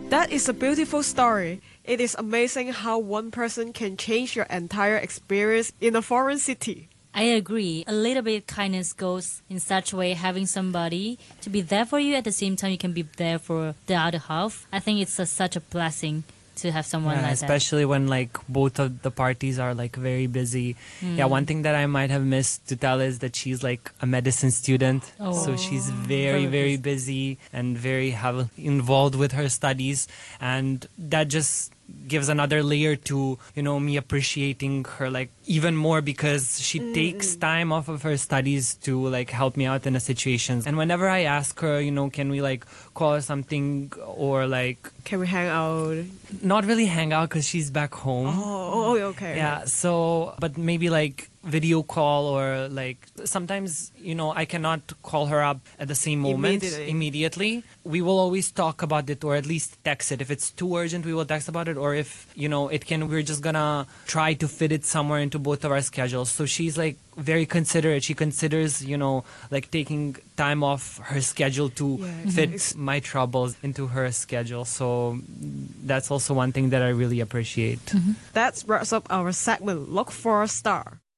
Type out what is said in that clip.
That is a beautiful story. It is amazing how one person can change your entire experience in a foreign city. I agree. A little bit of kindness goes in such a way, having somebody to be there for you at the same time you can be there for the other half. I think it's such a blessing to have someone like especially when like both of the parties are like very busy. Yeah, one thing that I might have missed to tell is that she's like a medicine student, so she's very busy and very involved with her studies, and that just gives another layer to me appreciating her like even more, because she takes time off of her studies to like help me out in a situation. And whenever I ask her, can we like call or something, or like Can we hang out? not really hang out because she's back home. Oh, okay. Yeah, so but maybe like video call, or like sometimes I cannot call her up at the same moment immediately. We will always talk about it, or at least text it. If it's too urgent, we will text about it, or if we're just gonna try to fit it somewhere into both of our schedules. So she's like very considerate. She considers like taking time off her schedule to fit my troubles into her schedule. So that's also one thing that I really appreciate. That wraps up our segment Look for a Star.